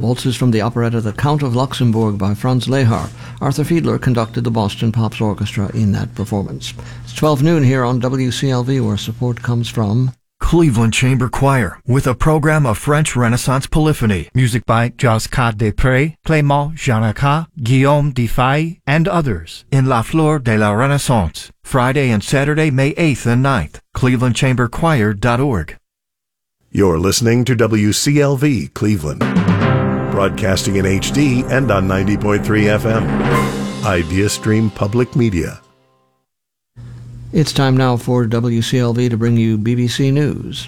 Waltzes from the operetta The Count of Luxembourg by Franz Lehar. Arthur Fiedler conducted the Boston Pops Orchestra in that performance. It's 12 noon here on WCLV, where support comes from Cleveland Chamber Choir, with a program of French Renaissance polyphony. Music by Josquin Després, Clément Janacat, Guillaume Defaille, and others in La Fleur de la Renaissance. Friday and Saturday, May 8th and 9th. ClevelandChamberChoir.org. You're listening to WCLV Cleveland, broadcasting in HD and on 90.3 FM. Idea Stream Public Media. It's time now for WCLV to bring you BBC News.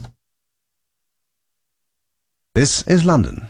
This is London.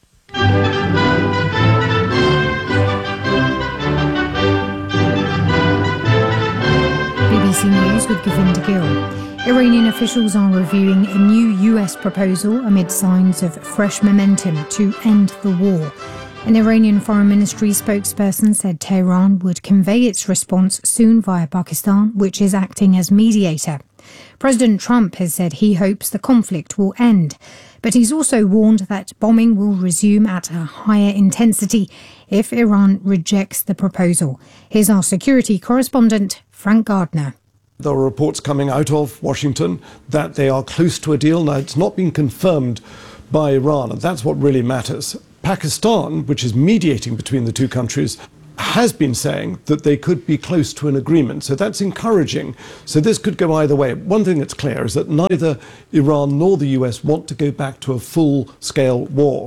BBC News with Govinda Gill. Iranian officials are reviewing a new US proposal amid signs of fresh momentum to end the war. An Iranian Foreign Ministry spokesperson said Tehran would convey its response soon via Pakistan, which is acting as mediator. President Trump has said he hopes the conflict will end, but he's also warned that bombing will resume at a higher intensity if Iran rejects the proposal. Here's our security correspondent, Frank Gardner. There are reports coming out of Washington that they are close to a deal. Now, it's not been confirmed by Iran, and that's what really matters. Pakistan, which is mediating between the two countries, has been saying that they could be close to an agreement. So that's encouraging. So this could go either way. One thing that's clear is that neither Iran nor the US want to go back to a full-scale war.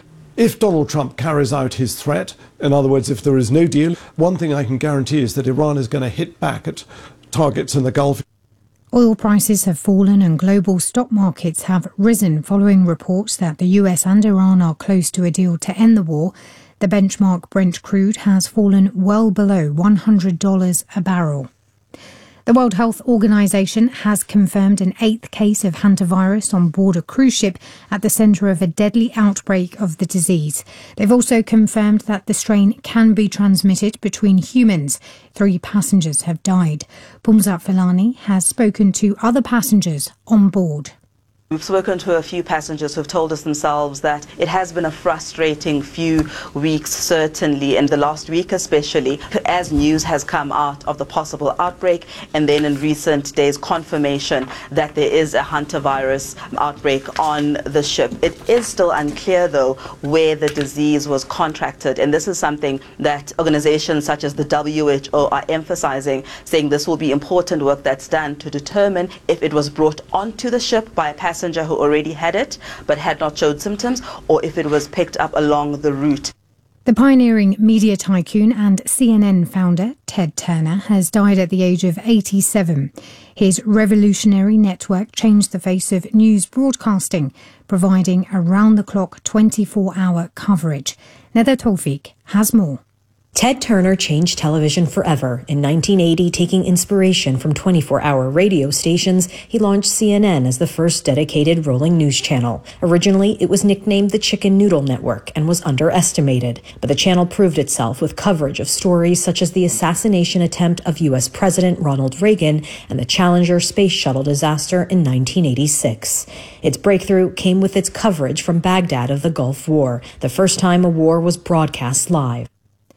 If Donald Trump carries out his threat, in other words, if there is no deal, one thing I can guarantee is that Iran is going to hit back at targets in the Gulf. Oil prices have fallen and global stock markets have risen following reports that the US and Iran are close to a deal to end the war. The benchmark Brent crude has fallen well below $100 a barrel. The World Health Organization has confirmed an 8th case of hantavirus on board a cruise ship at the centre of a deadly outbreak of the disease. They've also confirmed that the strain can be transmitted between humans. 3 passengers have died. Pumzat Filani has spoken to other passengers on board. We've spoken to a few passengers who've told us themselves that it has been a frustrating few weeks, certainly, and the last week especially, as news has come out of the possible outbreak, and then in recent days confirmation that there is a hantavirus outbreak on the ship. It is still unclear, though, where the disease was contracted, and this is something that organizations such as the WHO are emphasizing, saying this will be important work that's done to determine if it was brought onto the ship by a passenger who already had it but had not showed symptoms, or if it was picked up along the route. The pioneering media tycoon and CNN founder, Ted Turner, has died at the age of 87. His revolutionary network changed the face of news broadcasting, providing around-the-clock 24-hour coverage. Nether Tawfiq has more. Ted Turner changed television forever. In 1980, taking inspiration from 24-hour radio stations, he launched CNN as the first dedicated rolling news channel. Originally, it was nicknamed the Chicken Noodle Network and was underestimated, but the channel proved itself with coverage of stories such as the assassination attempt of U.S. President Ronald Reagan and the Challenger space shuttle disaster in 1986. Its breakthrough came with its coverage from Baghdad of the Gulf War, the first time a war was broadcast live.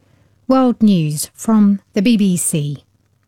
World News from the BBC.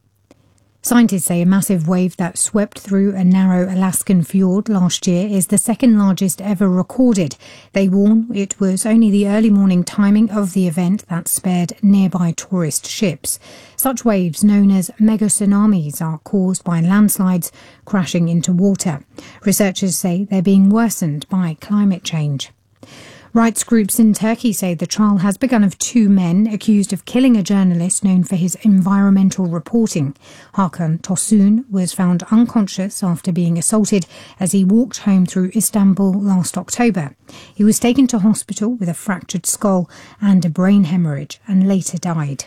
Scientists say a massive wave that swept through a narrow Alaskan fjord last year is the second largest ever recorded. They warn it was only the early morning timing of the event that spared nearby tourist ships. Such waves, known as mega tsunamis, are caused by landslides crashing into water. Researchers say they're being worsened by climate change. Rights groups in Turkey say the trial has begun of 2 men accused of killing a journalist known for his environmental reporting. Hakan Tosun was found unconscious after being assaulted as he walked home through Istanbul last October. He was taken to hospital with a fractured skull and a brain hemorrhage and later died.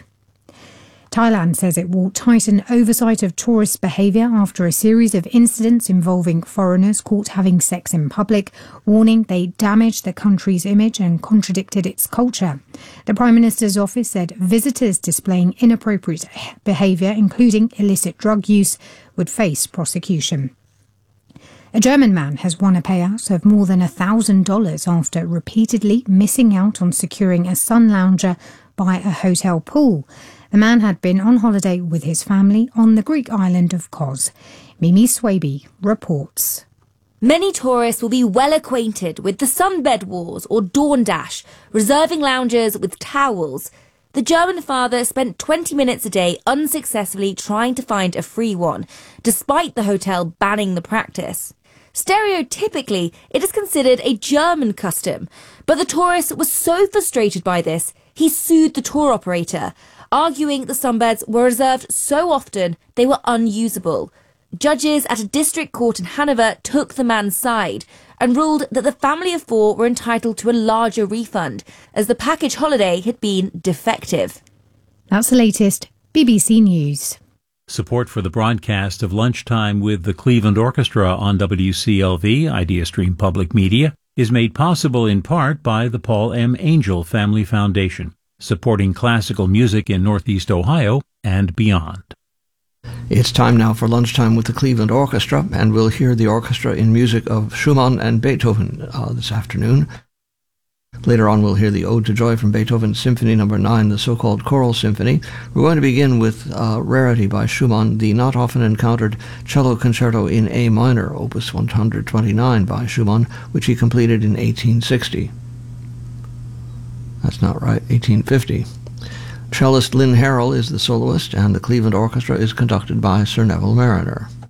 Thailand says it will tighten oversight of tourist behaviour after a series of incidents involving foreigners caught having sex in public, warning they damaged the country's image and contradicted its culture. The Prime Minister's office said visitors displaying inappropriate behaviour, including illicit drug use, would face prosecution. A German man has won a payout of more than $1,000 after repeatedly missing out on securing a sun lounger by a hotel pool. The man had been on holiday with his family on the Greek island of Kos. Mimi Swaby reports. Many tourists will be well acquainted with the sunbed wars or dawn dash, reserving loungers with towels. The German father spent 20 minutes a day unsuccessfully trying to find a free one, despite the hotel banning the practice. Stereotypically, it is considered a German custom, but the tourist was so frustrated by this, he sued the tour operator, arguing the sunbeds were reserved so often they were unusable. Judges at a district court in Hanover took the man's side and ruled that the family of four were entitled to a larger refund, as the package holiday had been defective. That's the latest BBC News. Support for the broadcast of Lunchtime with the Cleveland Orchestra on WCLV, IdeaStream Public Media, is made possible in part by the Paul M. Angel Family Foundation, supporting classical music in Northeast Ohio and beyond. It's time now for Lunchtime with the Cleveland Orchestra, and we'll hear the orchestra in music of Schumann and Beethoven this afternoon. Later on, we'll hear the Ode to Joy from Beethoven's Symphony No. 9, the so-called Choral Symphony. We're going to begin with Rarity by Schumann, the not often encountered cello concerto in A minor, Opus 129 by Schumann, which he completed in 1860. That's not right, 1850. Cellist Lynn Harrell is the soloist, and the Cleveland Orchestra is conducted by Sir Neville Marriner.